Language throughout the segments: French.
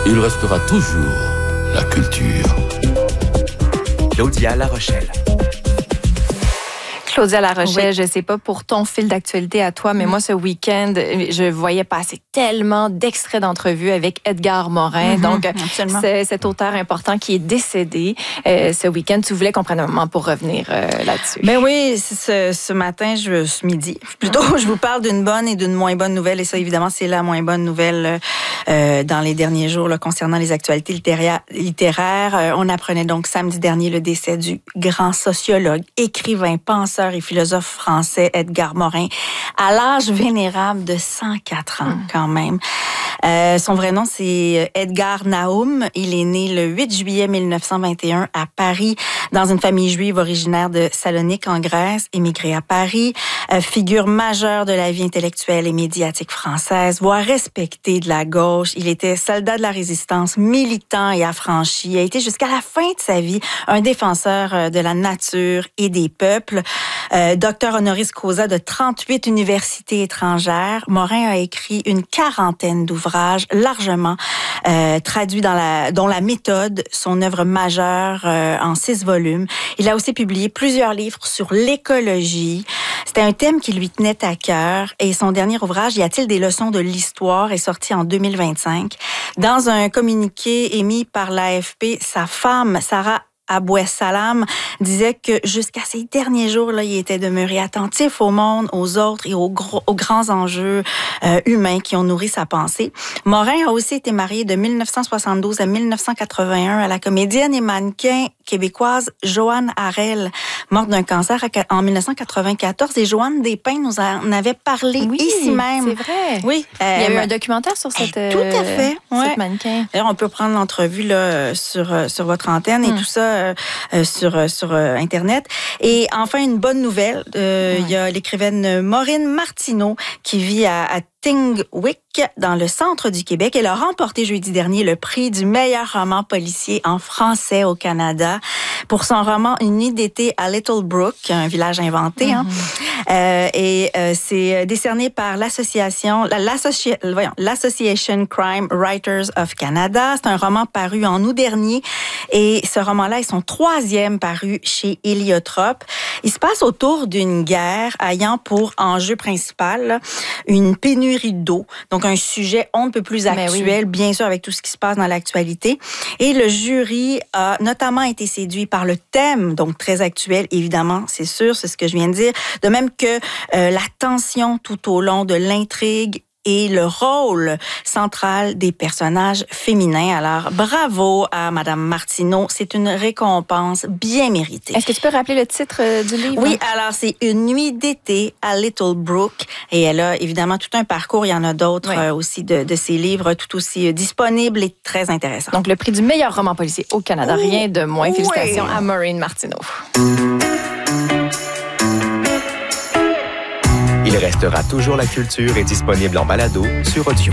il restera toujours la culture. Claudia La Rochelle. Claudia La Rochelle, Oui. je sais pas pour ton fil d'actualité à toi, mais moi, ce week-end, je voyais passer tellement d'extraits d'entrevues avec Edgar Morin. Donc, absolument. c'est cet auteur important qui est décédé ce week-end. Tu voulais qu'on prenne un moment pour revenir là-dessus. Ben oui, ce matin, ce midi, plutôt, je vous parle d'une bonne et d'une moins bonne nouvelle. Et ça, évidemment, c'est la moins bonne nouvelle dans les derniers jours là, concernant les actualités littéraires. On apprenait donc samedi dernier le décès du grand sociologue, écrivain, penseur et philosophe français Edgar Morin, à l'âge vénérable de 104 ans quand même. Son vrai nom, c'est Edgar Nahum. Il est né le 8 juillet 1921 à Paris, dans une famille juive originaire de Salonique, en Grèce, émigré à Paris. Figure majeure de la vie intellectuelle et médiatique française, voire respecté de la gauche. Il était soldat de la résistance, militant et affranchi. Il a été jusqu'à la fin de sa vie un défenseur de la nature et des peuples. Docteur honoris causa de 38 universités étrangères, Morin a écrit une quarantaine d'ouvrages largement traduits dont la méthode, son œuvre majeure en 6 volumes. Il a aussi publié plusieurs livres sur l'écologie. C'était un thème qui lui tenait à cœur et son dernier ouvrage, Y a-t-il des leçons de l'histoire, est sorti en 2025. Dans un communiqué émis par l'AFP, sa femme, Sarah Abouessalam, disait que jusqu'à ces derniers jours, là, il était demeuré attentif au monde, aux autres et aux grands enjeux humains qui ont nourri sa pensée. Morin a aussi été marié de 1972 à 1981 à la comédienne et mannequin québécoise Joanne Harel, morte d'un cancer en 1994. Et Joanne Despins nous en avait parlé ici même. C'est vrai. Oui. Il y a eu un documentaire sur cette, tout à fait. cette mannequin. D'ailleurs, on peut prendre l'entrevue là, sur votre antenne et tout ça sur Internet. Et enfin, une bonne nouvelle, il y a l'écrivaine Maureen Martineau qui vit à Tingwick, dans le centre du Québec. Elle a remporté jeudi dernier le prix du meilleur roman policier en français au Canada pour son roman Une nuit d'été à Little Brook, un village inventé. C'est décerné par l'Association Crime Writers of Canada. C'est un roman paru en août dernier et ce roman-là est son 3e paru chez Héliotrope. Il se passe autour d'une guerre ayant pour enjeu principal là, une pénurie d'eau. Donc, un sujet on ne peut plus actuel, bien sûr, avec tout ce qui se passe dans l'actualité. Et le jury a notamment été séduit par le thème, donc très actuel, évidemment, c'est sûr, c'est ce que je viens de dire. De même que la tension tout au long de l'intrigue et le rôle central des personnages féminins. Alors, bravo à Madame Martineau. C'est une récompense bien méritée. Est-ce que tu peux rappeler le titre du livre? Oui, alors c'est Une nuit d'été à Little Brook. Et elle a évidemment tout un parcours. Il y en a d'autres aussi de ses livres tout aussi disponibles et très intéressants. Donc, le prix du meilleur roman policier au Canada. Rien de moins. Félicitations à Maureen Martineau. Il restera toujours la culture est disponible en balado sur Audio.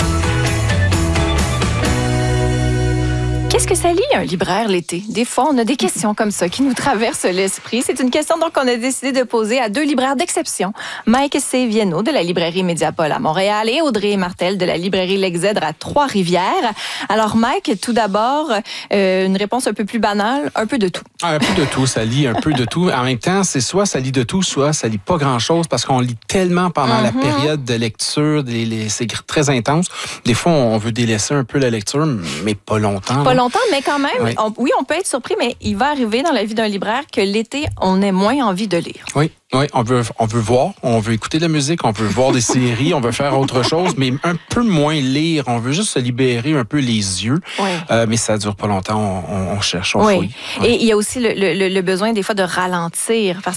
Qu'est-ce que ça lit un libraire l'été? Des fois, on a des questions comme ça qui nous traversent l'esprit. C'est une question donc qu'on a décidé de poser à 2 libraires d'exception. Mike C. Viennot de la librairie Mediapol à Montréal et Audrey Martel de la librairie L'Exèdre à Trois-Rivières. Alors Mike, tout d'abord, une réponse un peu plus banale, un peu de tout. Un peu de tout, ça lit un peu de tout. En même temps, c'est soit ça lit de tout, soit ça lit pas grand-chose parce qu'on lit tellement pendant la période de lecture, c'est très intense. Des fois, on veut délaisser un peu la lecture, mais pas longtemps. Pas longtemps, mais quand même, on peut être surpris, mais il va arriver dans la vie d'un libraire que l'été, on ait moins envie de lire. Oui, on veut voir, on veut écouter de la musique, on veut voir des séries, on veut faire autre chose, mais un peu moins lire. On veut juste se libérer un peu les yeux. Oui. Mais ça dure pas longtemps, on cherche, on fouille. Et il y a aussi le besoin des fois de ralentir parce